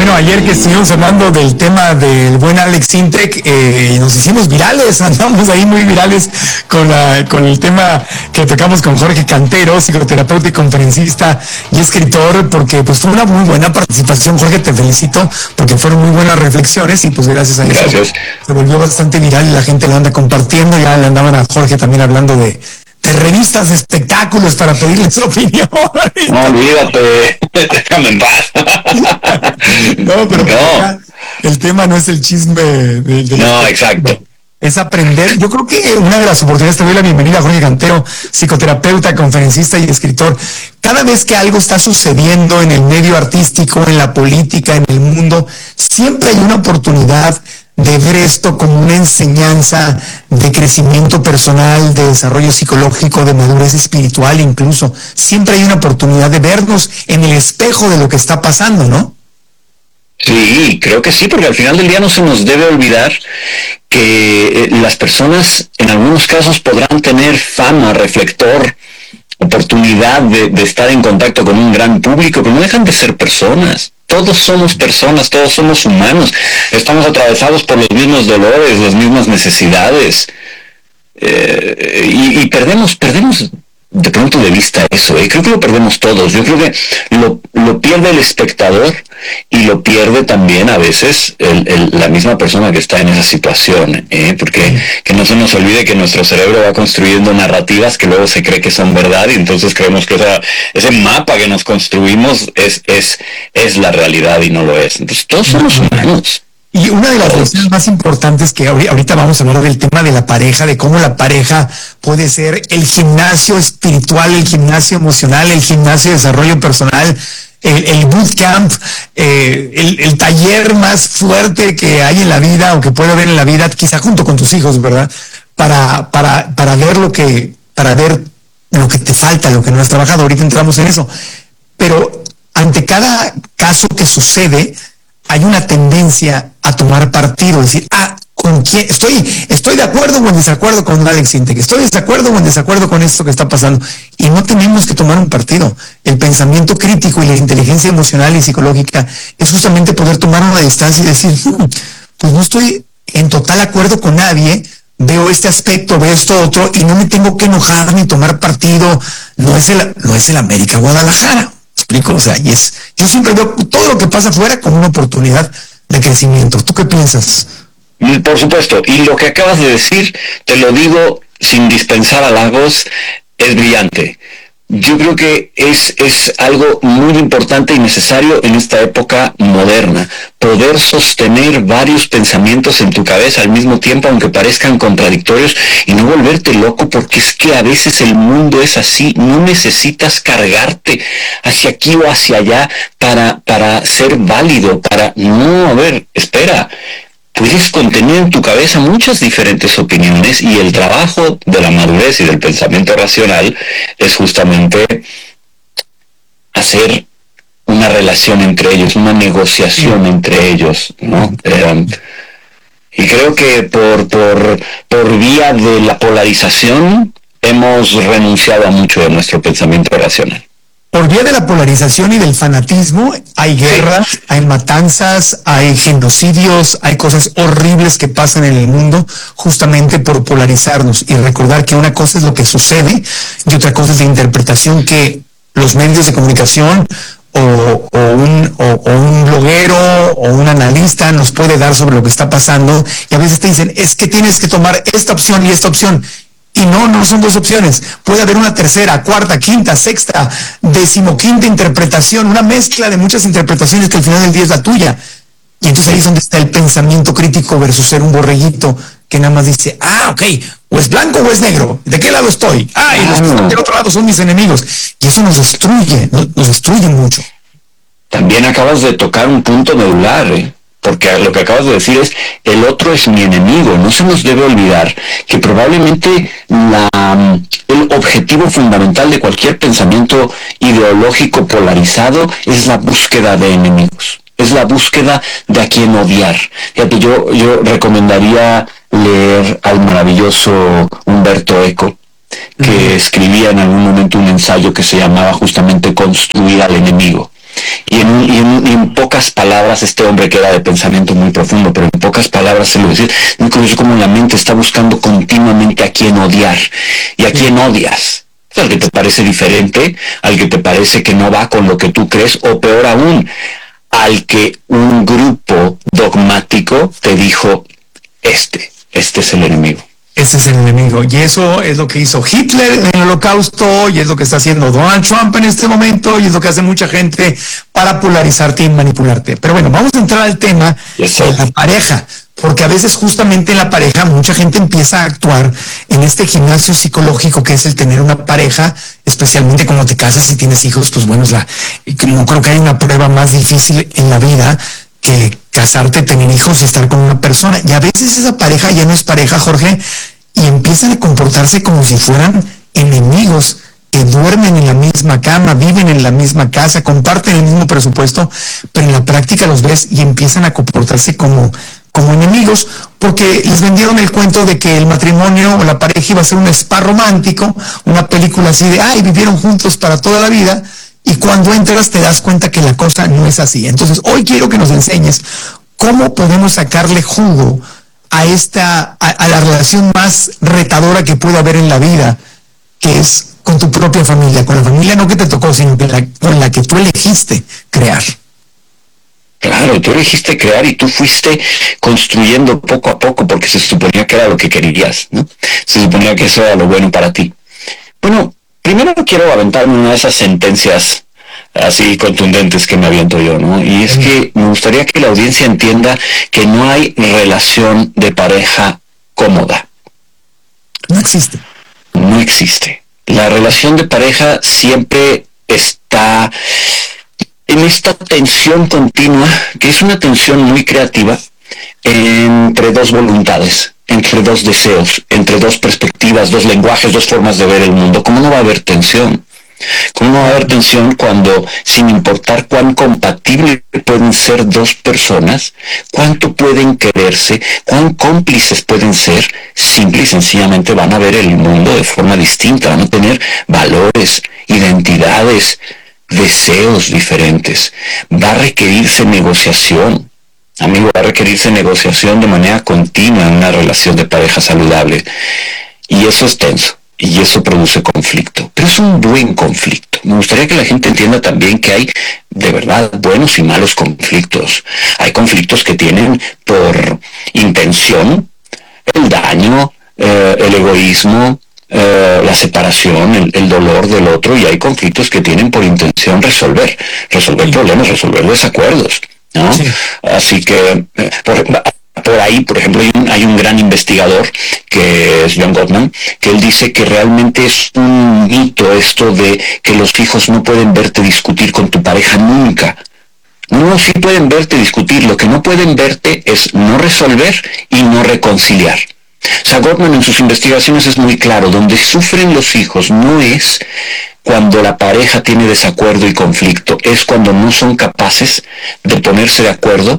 Bueno, ayer que estuvimos hablando del tema del buen Alex Intec, nos hicimos virales, andamos ahí muy virales con el tema que tocamos con Jorge Cantero, psicoterapeuta y conferencista y escritor, porque pues tuvo una muy buena participación. Jorge, te felicito, porque fueron muy buenas reflexiones y pues gracias a eso se volvió bastante viral y la gente lo anda compartiendo. Ya le andaban a Jorge también hablando de revistas de espectáculos para pedirle su opinión. No, olvídate, déjame en paz. No, pero no. El tema no es el chisme no, exacto. Es aprender. Yo creo que una de las oportunidades, te doy la bienvenida a Jorge Cantero, psicoterapeuta, conferencista y escritor. Cada vez que algo está sucediendo en el medio artístico, en la política, en el mundo, siempre hay una oportunidad de ver esto como una enseñanza de crecimiento personal, de desarrollo psicológico, de madurez espiritual incluso. Siempre hay una oportunidad de vernos en el espejo de lo que está pasando, ¿no? Sí, creo que sí, porque al final del día no se nos debe olvidar que las personas en algunos casos podrán tener fama, reflector, oportunidad de estar en contacto con un gran público, pero no dejan de ser personas. Todos somos personas, todos somos humanos, estamos atravesados por los mismos dolores, las mismas necesidades, y perdemos de pronto de vista eso, creo que lo perdemos todos. Yo creo que lo pierde el espectador y lo pierde también a veces la misma persona que está en esa situación, porque que no se nos olvide que nuestro cerebro va construyendo narrativas que luego se cree que son verdad y entonces creemos que ese mapa que nos construimos es la realidad y no lo es. Entonces todos somos humanos. Y una de las lecciones más importantes que ahorita vamos a hablar del tema de la pareja, de cómo la pareja puede ser el gimnasio espiritual, el gimnasio emocional, el gimnasio de desarrollo personal, el bootcamp, el taller más fuerte que hay en la vida o que puede haber en la vida, quizá junto con tus hijos, ¿verdad? Para ver lo que te falta, lo que no has trabajado. Ahorita entramos en eso. Pero ante cada caso que sucede, hay una tendencia a tomar partido, decir, ¿con quién? Estoy de acuerdo o en desacuerdo con Alex Intec, estoy de acuerdo o en desacuerdo con esto que está pasando. Y no tenemos que tomar un partido. El pensamiento crítico y la inteligencia emocional y psicológica es justamente poder tomar una distancia y decir, pues no estoy en total acuerdo con nadie, veo este aspecto, veo esto otro, y no me tengo que enojar ni tomar partido. No es el América Guadalajara. ¿Explico? O sea, yo siempre veo todo lo que pasa afuera como una oportunidad de crecimiento. ¿Tú qué piensas? Por supuesto, y lo que acabas de decir, te lo digo sin dispensar halagos, es brillante. Yo creo que es algo muy importante y necesario en esta época moderna, poder sostener varios pensamientos en tu cabeza al mismo tiempo, aunque parezcan contradictorios, y no volverte loco, porque es que a veces el mundo es así. No necesitas cargarte hacia aquí o hacia allá para ser válido, a ver, espera. Puedes contener en tu cabeza muchas diferentes opiniones, y el trabajo de la madurez y del pensamiento racional es justamente hacer una relación entre ellos, una negociación entre ellos, ¿no? Y creo que por vía de la polarización hemos renunciado a mucho de nuestro pensamiento racional. Por vía de la polarización y del fanatismo, hay guerras, hay matanzas, hay genocidios, hay cosas horribles que pasan en el mundo justamente por polarizarnos y recordar que una cosa es lo que sucede y otra cosa es la interpretación que los medios de comunicación o un bloguero o un analista nos puede dar sobre lo que está pasando, y a veces te dicen, es que tienes que tomar esta opción y esta opción. Y no son dos opciones. Puede haber una tercera, cuarta, quinta, sexta, decimoquinta interpretación, una mezcla de muchas interpretaciones que al final del día es la tuya. Y entonces ahí es donde está el pensamiento crítico versus ser un borreguito que nada más dice, ok, o es blanco o es negro, ¿de qué lado estoy? Y los que están del otro lado son mis enemigos. Y eso nos destruye mucho. También acabas de tocar un punto medular, porque lo que acabas de decir es, el otro es mi enemigo. No se nos debe olvidar que probablemente el objetivo fundamental de cualquier pensamiento ideológico polarizado es la búsqueda de enemigos, es la búsqueda de a quien odiar. Fíjate, yo recomendaría leer al maravilloso Umberto Eco, que escribía en algún momento un ensayo que se llamaba justamente Construir al enemigo. Y en pocas palabras, este hombre que era de pensamiento muy profundo, pero en pocas palabras se lo decía, es como la mente está buscando continuamente a quién odiar y a quién odias. Al que te parece diferente, al que te parece que no va con lo que tú crees, o peor aún, al que un grupo dogmático te dijo, este es el enemigo. Ese es el enemigo. Y eso es lo que hizo Hitler en el Holocausto, y es lo que está haciendo Donald Trump en este momento, y es lo que hace mucha gente para polarizarte y manipularte. Pero bueno, vamos a entrar al tema de la pareja, porque a veces justamente en la pareja mucha gente empieza a actuar en este gimnasio psicológico que es el tener una pareja, especialmente cuando te casas y tienes hijos. Pues bueno, no creo que haya una prueba más difícil en la vida que casarte, tener hijos y estar con una persona. Y a veces esa pareja ya no es pareja, Jorge, y empiezan a comportarse como si fueran enemigos, que duermen en la misma cama, viven en la misma casa, comparten el mismo presupuesto, pero en la práctica los ves y empiezan a comportarse como enemigos, porque les vendieron el cuento de que el matrimonio o la pareja iba a ser un spa romántico, una película así de, vivieron juntos para toda la vida. Y cuando entras te das cuenta que la cosa no es así. Entonces, hoy quiero que nos enseñes cómo podemos sacarle jugo a la relación más retadora que puede haber en la vida, que es con tu propia familia, con la familia no que te tocó, sino con la que tú elegiste crear. Claro, tú elegiste crear y tú fuiste construyendo poco a poco porque se suponía que era lo que querías, ¿no? Se suponía que eso era lo bueno para ti. Bueno, primero quiero aventarme una de esas sentencias así contundentes que me aviento yo, ¿no? Y es que me gustaría que la audiencia entienda que no hay relación de pareja cómoda. No existe. No existe. La relación de pareja siempre está en esta tensión continua, que es una tensión muy creativa entre dos voluntades, entre dos deseos, entre dos perspectivas, dos lenguajes, dos formas de ver el mundo. ¿Cómo no va a haber tensión? ¿Cómo no va a haber tensión cuando, sin importar cuán compatibles pueden ser dos personas, cuánto pueden quererse, cuán cómplices pueden ser, simple y sencillamente van a ver el mundo de forma distinta, van a tener valores, identidades, deseos diferentes? Va a requerirse negociación. Amigo, va a requerirse negociación de manera continua en una relación de pareja saludable. Y eso es tenso. Y eso produce conflicto. Pero es un buen conflicto. Me gustaría que la gente entienda también que hay, de verdad, buenos y malos conflictos. Hay conflictos que tienen por intención el daño, el egoísmo, la separación, el dolor del otro, y hay conflictos que tienen por intención resolver problemas, resolver desacuerdos, ¿no? Sí. Así que, por ahí, por ejemplo, hay un gran investigador que es John Gottman, que él dice que realmente es un mito esto de que los hijos no pueden verte discutir con tu pareja nunca. No, sí pueden verte discutir, lo que no pueden verte es no resolver y no reconciliar. O sea, Gottman en sus investigaciones es muy claro, donde sufren los hijos no es cuando la pareja tiene desacuerdo y conflicto, es cuando no son capaces de ponerse de acuerdo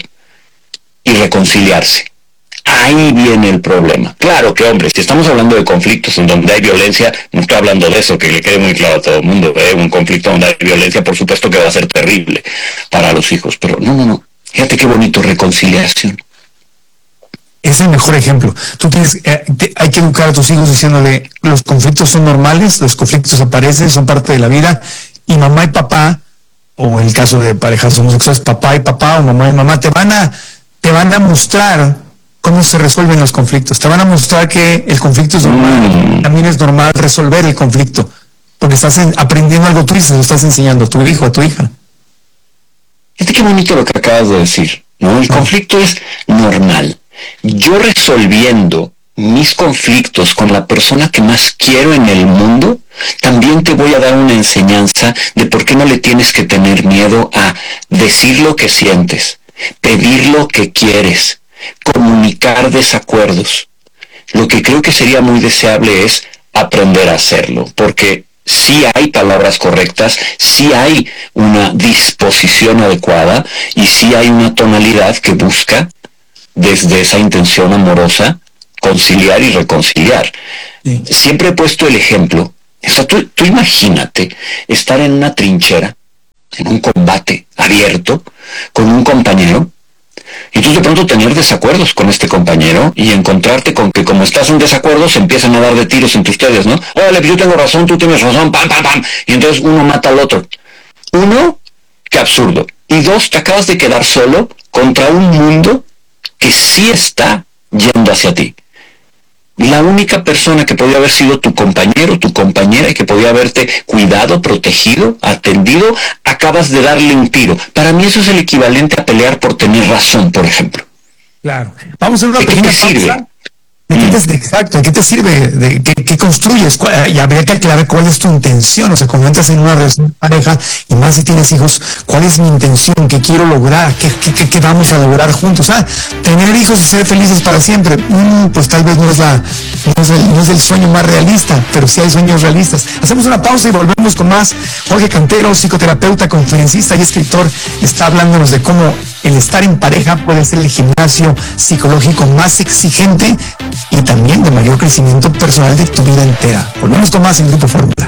y reconciliarse. Ahí viene el problema. Claro que, hombre, si estamos hablando de conflictos en donde hay violencia, no estoy hablando de eso, que le quede muy claro a todo el mundo, un conflicto donde hay violencia, por supuesto que va a ser terrible para los hijos, pero no. Fíjate qué bonito, reconciliación. Es el mejor ejemplo. Hay que educar a tus hijos diciéndole, los conflictos son normales, los conflictos aparecen, son parte de la vida, y mamá y papá, o en el caso de parejas homosexuales, papá y papá o mamá y mamá, te van a mostrar cómo se resuelven los conflictos. Te van a mostrar que el conflicto es normal. También es normal resolver el conflicto, porque estás aprendiendo algo tú y se lo estás enseñando a tu hijo, a tu hija. Fíjate qué bonito lo que acabas de decir, ¿no? El conflicto es normal. Yo resolviendo mis conflictos con la persona que más quiero en el mundo, también te voy a dar una enseñanza de por qué no le tienes que tener miedo a decir lo que sientes, pedir lo que quieres, comunicar desacuerdos. Lo que creo que sería muy deseable es aprender a hacerlo, porque sí hay palabras correctas, sí hay una disposición adecuada y sí hay una tonalidad que busca, desde esa intención amorosa, conciliar y reconciliar. Sí. Siempre he puesto el ejemplo. O sea, tú imagínate estar en una trinchera en un combate abierto con un compañero, y tú de pronto tener desacuerdos con este compañero y encontrarte con que como estás en desacuerdo se empiezan a dar de tiros entre ustedes, ¿no? Órale, yo tengo razón, tú tienes razón, pam, pam, pam, y entonces uno mata al otro. Uno, qué absurdo. Y dos, te acabas de quedar solo contra un mundo que sí está yendo hacia ti. La única persona que podía haber sido tu compañero, tu compañera, y que podía haberte cuidado, protegido, atendido, acabas de darle un tiro. Para mí eso es el equivalente a pelear por tener razón, por ejemplo. Claro. Vamos a hacer una ¿De qué pequeña te sirve? pausa. Exacto, ¿de qué te sirve? ¿Qué construyes? Y habría que aclarar cuál es tu intención. O sea, cuando entras en una relación de pareja, y más si tienes hijos, ¿cuál es mi intención? ¿Qué quiero lograr? ¿Qué vamos a lograr juntos? Tener hijos y ser felices para siempre. Pues tal vez no es el sueño más realista, pero sí hay sueños realistas. Hacemos una pausa y volvemos con más. Jorge Cantero, psicoterapeuta, conferencista y escritor, está hablándonos de cómo el estar en pareja puede ser el gimnasio psicológico más exigente y también de mayor crecimiento personal de tu vida entera. Volvemos con más en Grupo Fórmula.